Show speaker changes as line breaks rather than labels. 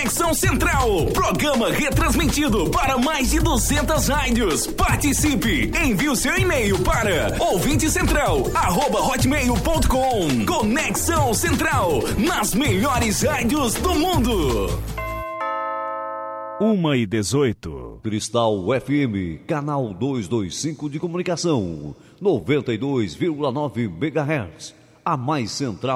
Conexão Central, programa retransmitido para mais de 200 rádios. Participe, envie o seu e-mail para ouvintecentral@hotmail.com. Conexão Central, nas melhores rádios do mundo.
1h18.
Cristal FM, canal 225 de comunicação, 92,9 MHz, a mais central